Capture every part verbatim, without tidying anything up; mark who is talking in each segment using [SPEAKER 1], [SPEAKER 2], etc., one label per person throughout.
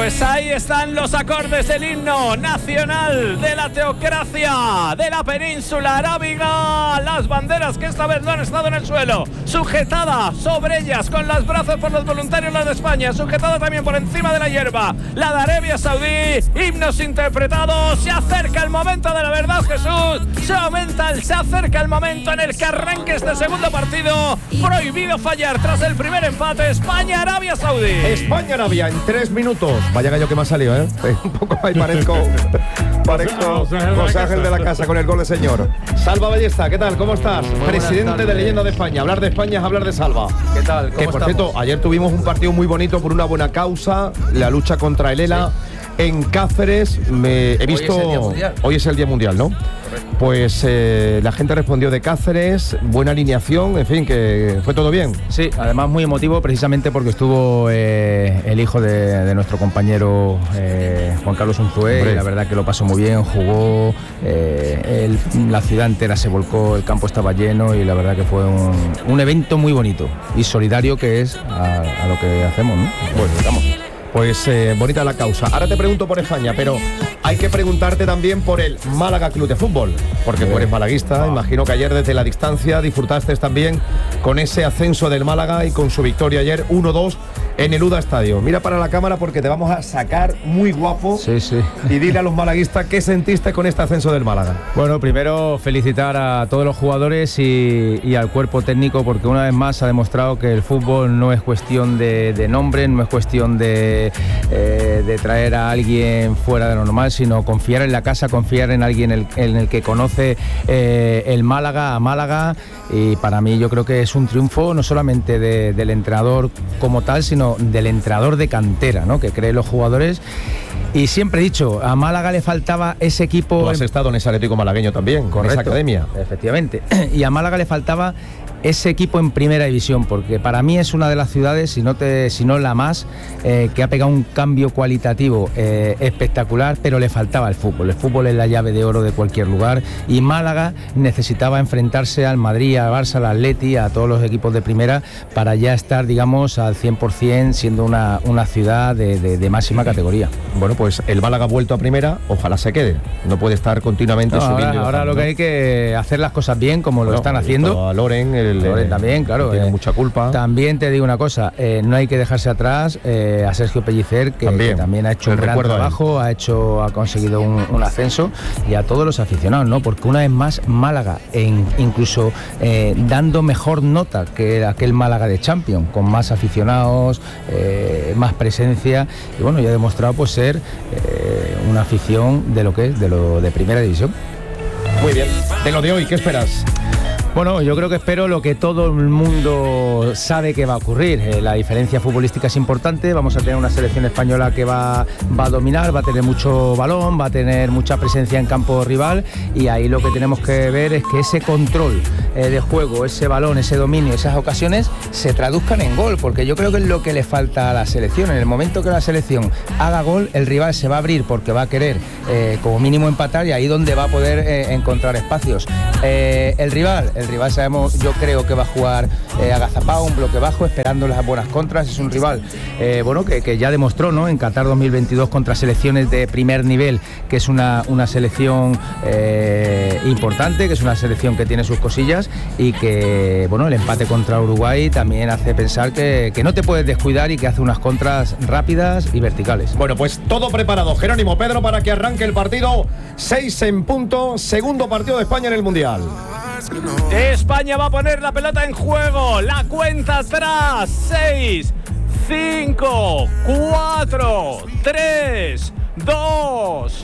[SPEAKER 1] Pues ahí están los acordes del himno nacional de la teocracia de la península arábiga. Las banderas que esta vez no han estado en el suelo, sujetadas sobre ellas con los brazos por los voluntarios, la de España, sujetada también por encima de la hierba, la de Arabia Saudí. Himnos interpretados. Se acerca el momento de la verdad, Jesús. Se aumenta, el, se acerca el momento en el que arranque este segundo partido. Prohibido fallar tras el primer empate. España-Arabia Saudí.
[SPEAKER 2] España-Arabia en tres minutos. Vaya gallo que me ha salido, ¿eh? Un poco ahí parezco, parezco José Ángel de la Casa con el gol de señor. Salva Ballesta, ¿qué tal? ¿Cómo estás?
[SPEAKER 3] Muy
[SPEAKER 2] Presidente de Leyenda de España. Hablar de España es hablar de Salva.
[SPEAKER 3] ¿Qué tal? ¿Cómo
[SPEAKER 2] que por
[SPEAKER 3] estamos?
[SPEAKER 2] cierto, ayer tuvimos un partido muy bonito por una buena causa, la lucha contra el ELA. Sí. En Cáceres, me he visto.
[SPEAKER 3] Hoy es el Día Mundial.
[SPEAKER 2] Hoy es el Día Mundial, ¿no?
[SPEAKER 3] Correcto.
[SPEAKER 2] Pues eh, la gente respondió de Cáceres, buena alineación, en fin, que fue todo bien.
[SPEAKER 3] Sí, además muy emotivo precisamente porque estuvo eh, el hijo de, de nuestro compañero eh, Juan Carlos Unzué, y la verdad que lo pasó muy bien, jugó, eh, el, la ciudad entera se volcó, el campo estaba lleno y la verdad que fue un, un evento muy bonito y solidario, que es a, a lo que hacemos, ¿no? Bueno, estamos.
[SPEAKER 2] Pues eh, bonita la causa. Ahora te pregunto por España, pero hay que preguntarte también por el Málaga Club de Fútbol, porque tú eres malaguista. Imagino que ayer desde la distancia disfrutaste también con ese ascenso del Málaga y con su victoria ayer uno dos en el U D A Estadio. Mira para la cámara porque te vamos a sacar muy guapo.
[SPEAKER 3] Sí, sí.
[SPEAKER 2] Y dile a los malaguistas qué sentiste con este ascenso del Málaga.
[SPEAKER 3] Bueno, primero felicitar a todos los jugadores y, y al cuerpo técnico, porque una vez más ha demostrado que el fútbol no es cuestión de, de nombre, no es cuestión de, eh, de traer a alguien fuera de lo normal, sino confiar en la casa, confiar en alguien en el, en el que conoce eh, el Málaga a Málaga. Y para mí yo creo que es un triunfo no solamente de, del entrenador como tal, sino del entrenador de cantera, ¿no? Que cree en los jugadores. Y siempre he dicho, a Málaga le faltaba ese equipo.
[SPEAKER 2] Tú has en... estado en ese Atlético malagueño también, con esa academia.
[SPEAKER 3] Efectivamente. Y a Málaga le faltaba ese equipo en primera división, porque para mí es una de las ciudades, si no, te, si no la más, eh, que ha pegado un cambio cualitativo eh, espectacular, pero le faltaba el fútbol. El fútbol es la llave de oro de cualquier lugar, y Málaga necesitaba enfrentarse al Madrid, al Barça, al Atleti, a todos los equipos de primera, para ya estar, digamos, al cien por ciento, siendo una, una ciudad de, de, de máxima categoría.
[SPEAKER 2] Bueno, pues el Málaga ha vuelto a primera, ojalá se quede. No puede estar continuamente
[SPEAKER 3] no,
[SPEAKER 2] subiendo.
[SPEAKER 3] Ahora, ahora lo que hay que hacer las cosas bien, como
[SPEAKER 2] bueno,
[SPEAKER 3] lo están haciendo.
[SPEAKER 2] A Loren, el
[SPEAKER 3] Loren también, claro,
[SPEAKER 2] tiene
[SPEAKER 3] eh,
[SPEAKER 2] mucha culpa.
[SPEAKER 3] También te digo una cosa, eh, no hay que dejarse atrás eh, a Sergio Pellicer, que también, que también ha hecho un gran trabajo, ha hecho, ha conseguido un, un ascenso, y a todos los aficionados, ¿no? Porque una vez más Málaga, en, incluso eh, dando mejor nota que aquel Málaga de Champions, con más aficionados, eh, más presencia, y bueno, ya ha demostrado pues ser eh, una afición de lo que es, de lo de primera división.
[SPEAKER 2] Muy bien. De lo de hoy, ¿qué esperas?
[SPEAKER 3] Bueno, yo creo que espero lo que todo el mundo sabe que va a ocurrir. Eh, la diferencia futbolística es importante. Vamos a tener una selección española que va, va a dominar, va a tener mucho balón, va a tener mucha presencia en campo rival, y ahí lo que tenemos que ver es que ese control eh, de juego, ese balón, ese dominio, esas ocasiones se traduzcan en gol, porque yo creo que es lo que le falta a la selección. En el momento que la selección haga gol, el rival se va a abrir porque va a querer eh, como mínimo empatar, y ahí donde va a poder eh, encontrar espacios. Eh, el rival... El rival sabemos, yo creo que va a jugar eh, agazapado, un bloque bajo, esperando las buenas contras. Es un rival eh, bueno, que, que ya demostró, ¿no?, en Qatar dos mil veintidós contra selecciones de primer nivel, que es una, una selección eh, importante, que es una selección que tiene sus cosillas, y que bueno, el empate contra Uruguay también hace pensar que, que no te puedes descuidar y que hace unas contras rápidas y verticales.
[SPEAKER 2] Bueno, pues todo preparado, Jerónimo Pedro, para que arranque el partido. Seis en punto, segundo partido de España en el Mundial.
[SPEAKER 1] España va a poner la pelota en juego. La cuenta atrás. seis, cinco, cuatro, tres, dos,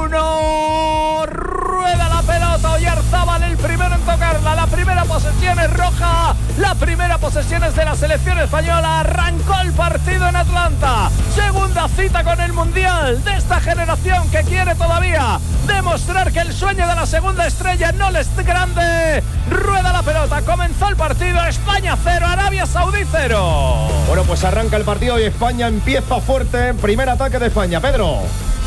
[SPEAKER 1] uno. Rueda la pelota. Oyarzábal el primero en tocarla. La primera posesión es roja. La primera posesión es de la selección española. Arrancó el partido en Atlanta. Segunda cita con el Mundial de esta generación que quiere todavía demostrar que el sueño de la segunda estrella no le es grande. Rueda la pelota. Comenzó el partido. España cero, Arabia Saudí cero.
[SPEAKER 2] Bueno, pues arranca el partido y España empieza fuerte. Primer ataque de España. Pedro.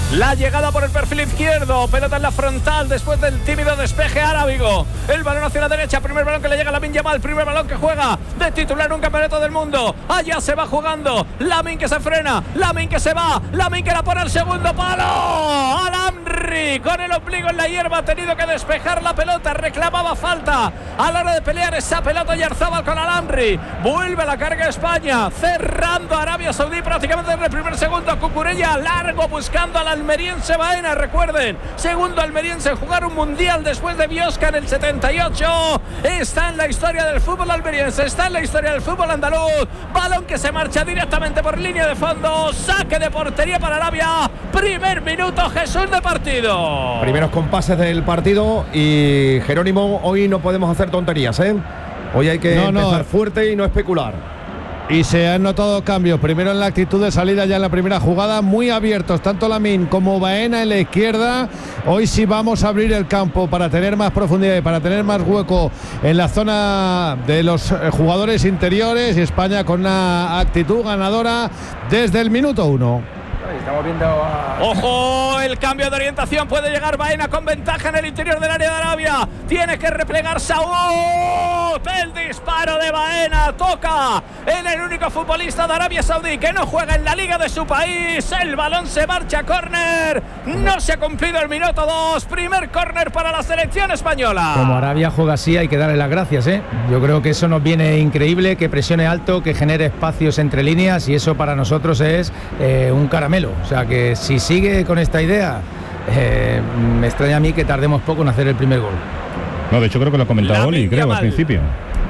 [SPEAKER 1] La llegada por el perfil izquierdo, pelota en la frontal después del tímido despeje arábigo. El balón hacia la derecha, primer balón que le llega a Lamine Yamal, primer balón que juega de titular un campeonato del mundo. Allá se va jugando, Lamine que se frena, Lamine que se va, Lamine que la pone al segundo palo. Al-Amri con el ombligo en la hierba ha tenido que despejar la pelota, reclamaba falta a la hora de pelear esa pelota. Yarzábal con Al-Amri, vuelve a la carga España, cerrando Arabia Saudí prácticamente en el primer segundo. Cucurella largo buscando al almeriense Baena, recuerden, segundo almeriense en jugar un mundial después de Biosca en el setenta y ocho. Está en la historia del fútbol almeriense, está en la historia del fútbol andaluz. Balón que se marcha directamente por línea de fondo, saque de portería para Arabia. Primer minuto, Jesús, de partido.
[SPEAKER 2] Primeros compases del partido y Jerónimo, hoy no podemos hacer tonterías, ¿eh? Hoy hay que
[SPEAKER 4] no,
[SPEAKER 2] empezar
[SPEAKER 4] no.
[SPEAKER 2] fuerte y no especular.
[SPEAKER 4] Y se han notado cambios, primero en la actitud de salida ya en la primera jugada, muy abiertos, tanto Lamine como Baena en la izquierda. Hoy sí vamos a abrir el campo para tener más profundidad y para tener más hueco en la zona de los jugadores interiores, y España con una actitud ganadora desde el minuto uno.
[SPEAKER 3] Estamos viendo a...
[SPEAKER 1] Ojo, el cambio de orientación, puede llegar Baena con ventaja en el interior del área de Arabia. Tiene que replegar Saúd. El disparo de Baena toca en el único futbolista de Arabia Saudí que no juega en la liga de su país. El balón se marcha a córner. No se ha cumplido el minuto dos. Primer córner para la selección española.
[SPEAKER 3] Como Arabia juega así, hay que darle las gracias, ¿eh? Yo creo que eso nos viene increíble, que presione alto, que genere espacios entre líneas, y eso para nosotros es eh, un caramelo. O sea que si sigue con esta idea, eh, me extraña a mí que tardemos poco en hacer el primer gol.
[SPEAKER 5] No, de hecho creo que lo ha comentado
[SPEAKER 1] Lamine
[SPEAKER 5] Oli, creo,
[SPEAKER 1] Yamal.
[SPEAKER 5] al principio.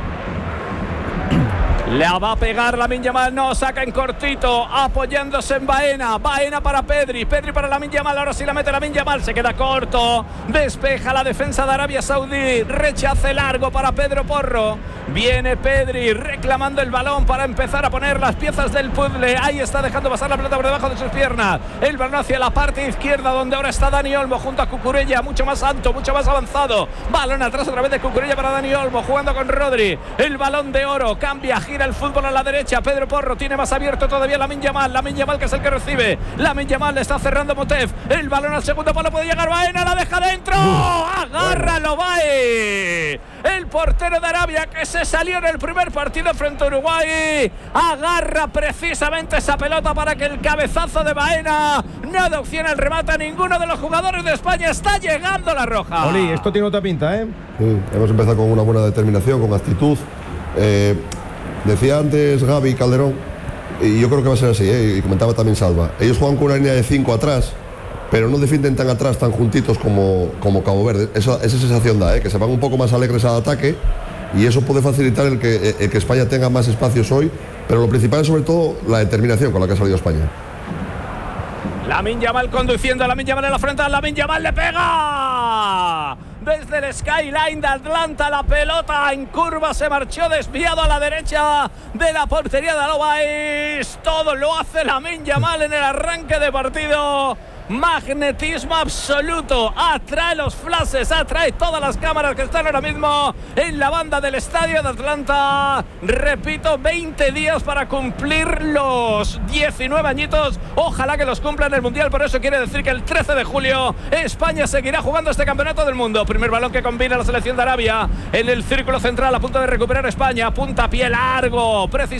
[SPEAKER 1] La va a pegar Lamine Yamal, no, saca en cortito, apoyándose en Baena. Baena para Pedri, Pedri para Lamine Yamal. Ahora sí la mete Lamine Yamal, se queda corto. Despeja la defensa de Arabia Saudí. Rechace largo para Pedro Porro. Viene Pedri reclamando el balón para empezar a poner las piezas del puzzle. Ahí está dejando pasar la pelota por debajo de sus piernas. El balón hacia la parte izquierda, donde ahora está Dani Olmo junto a Cucurella, mucho más alto, mucho más avanzado. Balón atrás otra vez de Cucurella para Dani Olmo, jugando con Rodri. El balón de oro, cambia, gira el fútbol a la derecha. Pedro Porro tiene más abierto todavía Lamine Yamal. Lamine Yamal que es el que recibe. Lamine Yamal le está cerrando Motef. El balón al segundo palo, puede llegar Baena, la deja dentro. Agárralo, Bae. El portero de Arabia que se salió en el primer partido frente a Uruguay. Agarra precisamente esa pelota para que el cabezazo de Baena no da opción al remate a ninguno de los jugadores de España. Está llegando la roja.
[SPEAKER 2] Oli, esto tiene otra pinta, ¿eh?
[SPEAKER 6] Sí, hemos empezado con una buena determinación, con actitud. Eh, decía antes Gaby Calderón, y yo creo que va a ser así, ¿eh? Y comentaba también Salva. Ellos juegan con una línea de cinco atrás, pero no defienden tan atrás, tan juntitos como, como Cabo Verde. Esa, esa sensación da, ¿eh? Que se van un poco más alegres al ataque, y eso puede facilitar el que, el que España tenga más espacios hoy, pero lo principal es sobre todo la determinación con la que ha salido España.
[SPEAKER 1] Lamine Yamal conduciendo, Lamine Yamal en la frente, Lamine Yamal le pega desde el skyline de Atlanta. La pelota en curva se marchó desviado a la derecha de la portería de Alobais. Todo lo hace Lamine Yamal en el arranque de partido. Magnetismo absoluto, atrae los flashes, atrae todas las cámaras que están ahora mismo en la banda del estadio de Atlanta. Repito, veinte días para cumplir los diecinueve añitos. Ojalá que los cumplan el Mundial. Por eso quiere decir que el trece de julio España seguirá jugando este campeonato del mundo. Primer balón que combina la selección de Arabia en el círculo central, a punto de recuperar España. Puntapié largo, preciso.